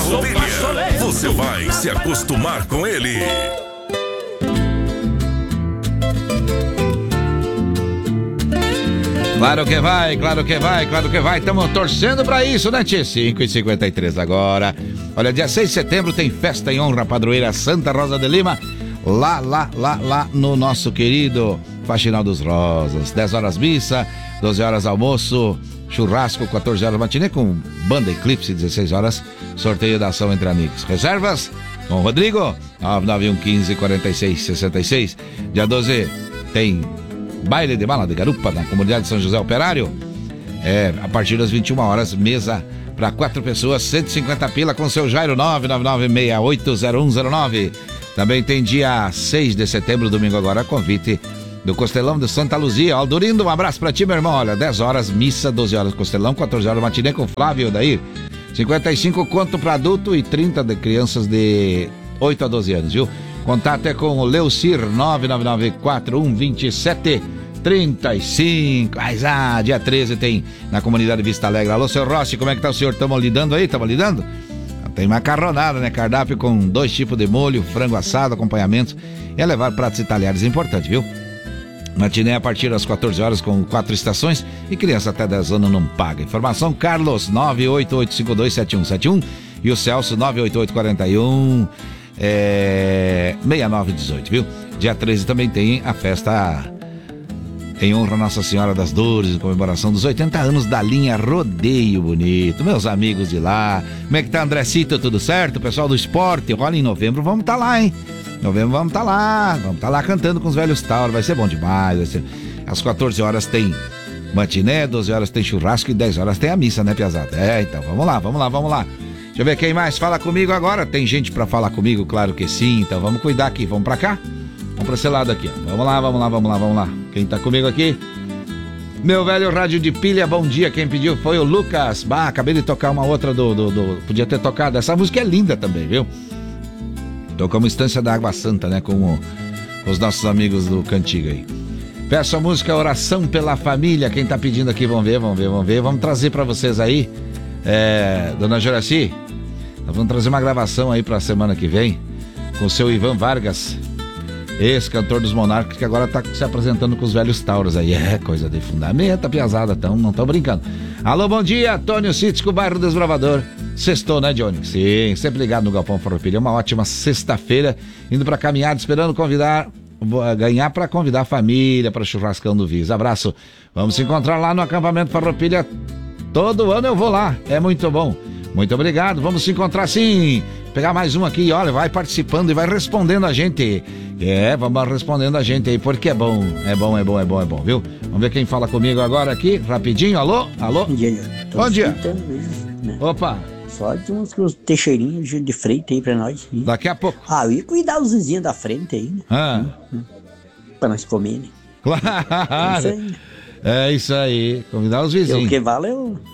Farroupilha. Você vai se acostumar com ele. Claro que vai, claro que vai, claro que vai. Estamos torcendo pra isso, né, tchê? 5h53 agora. Olha, dia 6 de setembro tem festa em honra à padroeira Santa Rosa de Lima. Lá no nosso querido Faxinal dos Rosas. 10 horas missa, 12 horas almoço, churrasco, 14 horas matinê com banda Eclipse, 16 horas, sorteio da ação entre amigos. Reservas com o Rodrigo, 991154666. Dia 12 tem baile de bala de garupa na comunidade de São José Operário. A partir das 21 horas, mesa para 4 pessoas, 150 pila com seu Jairo, 999680109. Também tem dia 6 de setembro, domingo agora, convite do Costelão de Santa Luzia. Aldurindo, um abraço pra ti, meu irmão. Olha, 10 horas missa, 12 horas Costelão, 14 horas matinê com Flávio daí. 55 conto para adulto e 30 de crianças de 8 a 12 anos, viu? Contato é com o Leucir, 999412735. Dia 13 tem na comunidade Vista Alegre. Alô, seu Rossi, como é que tá o senhor? Estamos lidando aí? Estamos lidando? Tem macarronada, né? Cardápio com 2 tipos de molho, frango assado, acompanhamentos. E levar pratos italianos, importante, viu? Matiné a partir das 14 horas com 4 estações e criança até 10 anos não paga. Informação Carlos 988527171 e o Celso 988416918, viu? Dia 13 também tem a festa em honra a Nossa Senhora das Dores, em comemoração dos 80 anos da linha Rodeio Bonito. Meus amigos de lá, como é que tá, Andrecito? Tudo certo? Pessoal do esporte, olha, em novembro vamos estar lá, hein? Novembro vamos estar lá cantando com os velhos Tauro, vai ser bom demais. Vai ser... Às 14 horas tem matiné, 12 horas tem churrasco e 10 horas tem a missa, né, piazada? Então vamos lá. Deixa eu ver quem mais fala comigo agora. Tem gente pra falar comigo, claro que sim. Então vamos cuidar aqui, vamos pra cá. Vamos pra esse lado aqui, ó. Vamos lá. Quem tá comigo aqui? Meu velho rádio de pilha, bom dia. Quem pediu foi o Lucas. Acabei de tocar uma outra do... Podia ter tocado. Essa música é linda também, viu? Tocamos Estância da Água Santa, né? Com os nossos amigos do Cantiga aí. Peço a música Oração pela Família. Quem tá pedindo aqui, vamos ver. Vamos trazer pra vocês aí. Dona Juraci, nós vamos trazer uma gravação aí pra semana que vem com o seu Ivan Vargas, ex-cantor dos Monarcas, que agora tá se apresentando com os velhos Tauros aí. Coisa de fundamento, piazada, não tão brincando. Alô, bom dia, Antônio Cítico, bairro Desbravador. Sextou, né, Johnny? Sim, sempre ligado no Galpão Farroupilha. Uma ótima sexta-feira, indo pra caminhada, esperando ganhar pra convidar a família para churrascão do Viz. Abraço. Vamos se encontrar lá no acampamento Farroupilha. Todo ano eu vou lá, é muito bom. Muito obrigado, vamos se encontrar sim. Pegar mais um aqui, olha, vai participando e vai respondendo a gente. Vamos respondendo a gente aí, porque é bom, viu? Vamos ver quem fala comigo agora aqui, rapidinho, alô? Bom dia. Né? Opa. Só de uns teixeirinhos de frente aí pra nós. Hein? Daqui a pouco. Eu ia cuidar os vizinhos da frente aí, né? Pra nós comer, né? Claro. É isso aí, convidar os vizinhos. O que vale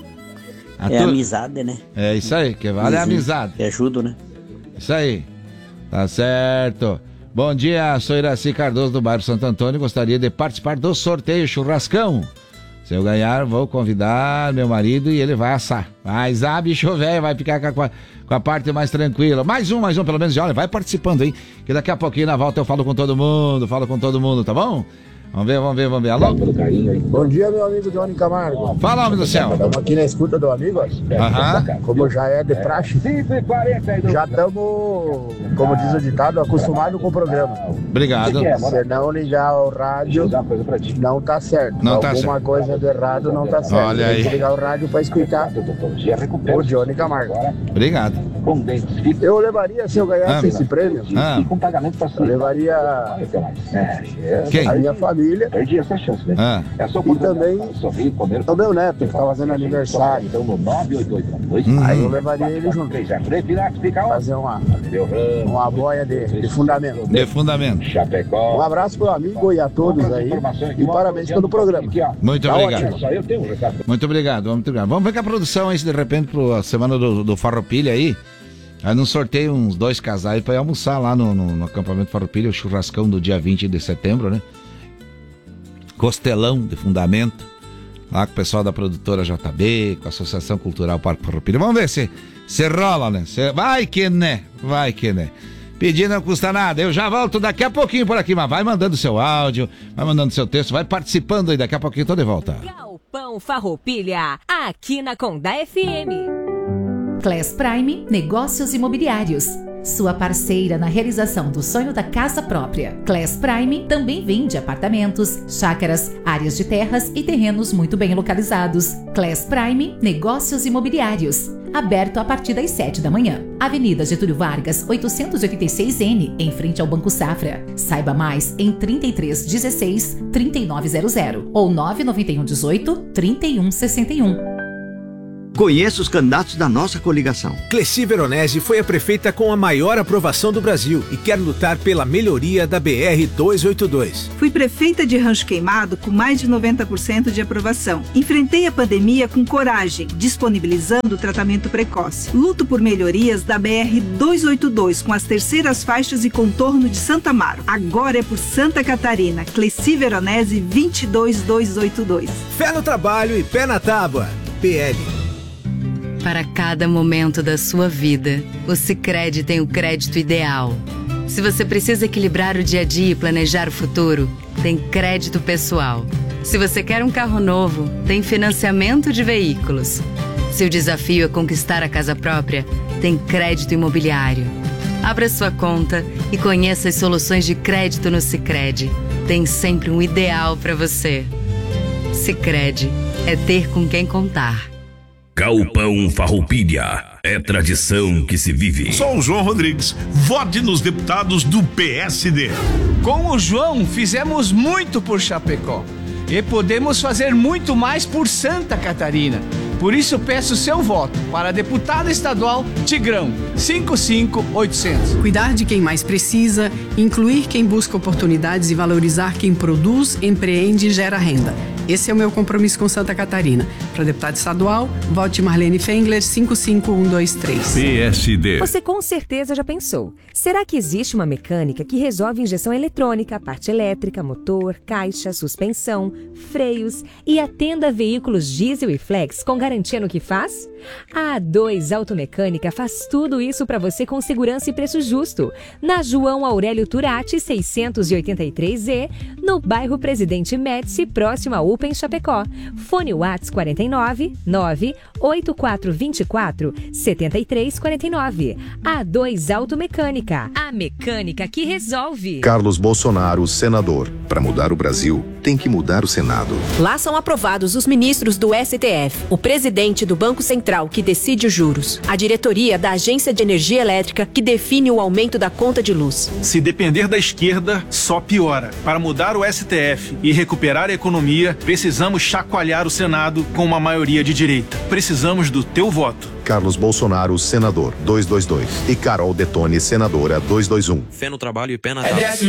é a amizade, né? É isso aí, que vale a amizade. Que ajuda, né? Isso aí, tá certo. Bom dia, sou Iraci Cardoso do bairro Santo Antônio, gostaria de participar do sorteio churrascão. Se eu ganhar, vou convidar meu marido e ele vai assar. Mas bicho velho, vai ficar com a parte mais tranquila. Mais um, pelo menos. Olha, vai participando, hein? Que daqui a pouquinho na volta eu falo com todo mundo, tá bom? Vamos ver. Alô? Bom dia, meu amigo Johnny Camargo. Fala, homem do céu. Estamos aqui na escuta do amigo. Como já é de praxe, já estamos, como diz o ditado, acostumados com o programa. Obrigado. Se não ligar o rádio, não tá certo. Alguma coisa de errado não tá certo. Olha aí. Tem que ligar o rádio para escutar o Johnny Camargo. Obrigado. Eu levaria, se eu ganhasse esse prêmio, eu levaria quem? A minha família. Perdi essa chance, né? E também o meu neto, que tá fazendo aniversário. Então, no 988. Aí eu levaria ele junto. Fazer uma boia de fundamento. De fundamento. Um abraço pro amigo e a todos aí. E parabéns pelo programa. Muito obrigado. Muito obrigado. Vamos ver com a produção aí, se de repente, pra semana do Farroupilha aí. Aí não sorteio uns 2 casais pra ir almoçar lá no acampamento Farroupilha, o churrascão do dia 20 de setembro, né? Costelão de fundamento, lá com o pessoal da produtora JB, com a Associação Cultural Parque Farroupilha. Vamos ver se Você rola, né? Vai que né. Pedir não custa nada. Eu já volto daqui a pouquinho por aqui, mas vai mandando seu áudio, vai mandando seu texto, vai participando aí. Daqui a pouquinho tô de volta. Galpão Farroupilha, aqui na Condá FM. Class Prime Negócios Imobiliários. Sua parceira na realização do sonho da casa própria. Class Prime também vende apartamentos, chácaras, áreas de terras e terrenos muito bem localizados. Class Prime Negócios Imobiliários. Aberto a partir das 7 da manhã. Avenida Getúlio Vargas, 886N, em frente ao Banco Safra. Saiba mais em 3316-3900 ou 99118-3161. Conheça os candidatos da nossa coligação. Cleci Veronese foi a prefeita com a maior aprovação do Brasil e quer lutar pela melhoria da BR-282. Fui prefeita de Rancho Queimado com mais de 90% de aprovação. Enfrentei a pandemia com coragem, disponibilizando o tratamento precoce. Luto por melhorias da BR-282 com as terceiras faixas e contorno de Santa Amaro. Agora é por Santa Catarina. Cleci Veronese 22282. Fé no trabalho e pé na tábua. PL. Para cada momento da sua vida, o Sicredi tem o crédito ideal. Se você precisa equilibrar o dia a dia e planejar o futuro, tem crédito pessoal. Se você quer um carro novo, tem financiamento de veículos. Se o desafio é conquistar a casa própria, tem crédito imobiliário. Abra sua conta e conheça as soluções de crédito no Sicredi. Tem sempre um ideal para você. Sicredi é ter com quem contar. Galpão Farroupilha, é tradição que se vive. Sou o João Rodrigues, vote nos deputados do PSD. Com o João, fizemos muito por Chapecó e podemos fazer muito mais por Santa Catarina. Por isso peço seu voto para deputado estadual Tigrão, 55800. Cuidar de quem mais precisa, incluir quem busca oportunidades e valorizar quem produz, empreende e gera renda. Esse é o meu compromisso com Santa Catarina. Para deputado estadual, vote Marlene Fengler, 55123. PSD. Você com certeza já pensou. Será que existe uma mecânica que resolve injeção eletrônica, parte elétrica, motor, caixa, suspensão, freios e atenda veículos diesel e flex com garantia no que faz? A A2 Automecânica faz tudo isso para você com segurança e preço justo. Na João Aurélio Turati, 683E, no bairro Presidente Médici, próximo à UPA em Chapecó. Fone WhatsApp 49 98424 7349. A2 Automecânica, a mecânica que resolve. Carlos Bolsonaro, senador. Para mudar o Brasil, tem que mudar o Senado. Lá são aprovados os ministros do STF, o presidente do Banco Central, que decide os juros, a diretoria da Agência de Energia Elétrica, que define o aumento da conta de luz. Se depender da esquerda, só piora. Para mudar o STF e recuperar a economia, precisamos chacoalhar o Senado com uma maioria de direita. Precisamos do teu voto. Carlos Bolsonaro, senador, 222. E Carol Detone, senadora, 221. Fé no trabalho e pé na tábua.